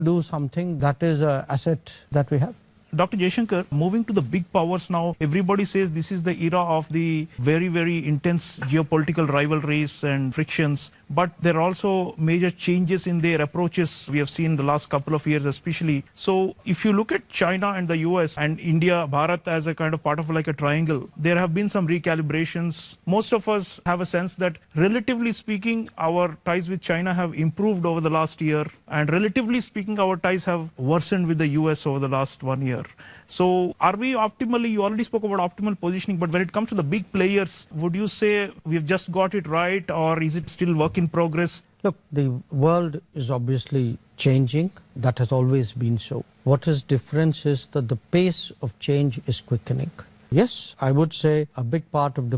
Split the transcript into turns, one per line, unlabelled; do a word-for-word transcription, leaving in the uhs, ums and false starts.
do something that is an asset that we have.
Doctor Jaishankar, moving to the big powers now, everybody says this is the era of the very, very intense geopolitical rivalries and frictions. But there are also major changes in their approaches we have seen the last couple of years especially. So if you look at China and the U S and India, Bharat as a kind of part of like a triangle, there have been some recalibrations. Most of us have a sense that relatively speaking, our ties with China have improved over the last year. And relatively speaking, our ties have worsened with the U S over the last one year. So are we optimally, you already spoke about optimal positioning, but when it comes to the big players, would you say we've just got it right, or is it still work in progress?
Look, the world is obviously changing. That has always been so. What is different is that the pace of change is quickening. Yes, I would say a big part of